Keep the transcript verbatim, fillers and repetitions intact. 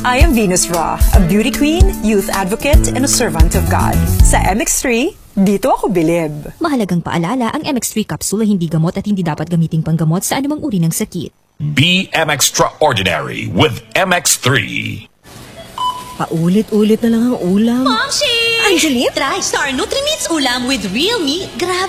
I am Venus Raw, a beauty queen, youth advocate, and a servant of God. Sa M X three, dito ako bilib. Mahalagang paalala, ang M X three capsule ay hindi gamot at hindi dapat gamiting panggamot sa anumang uri ng sakit. Be M Extraordinary with M X three. Paulit-ulit na lang ang ulam. Momshi! Angeline? Try Star Nutri-Meats ulam with real meat. Grabe!